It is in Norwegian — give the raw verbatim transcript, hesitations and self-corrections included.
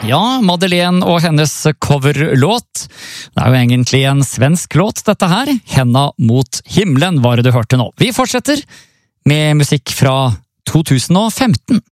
Ja, Madeleine og hennes coverlåt. Det er jo egentlig en svensk låt, dette her. Henna mot himmelen var det du hørte nå. Vi fortsetter med musikk fra to tusen og femten.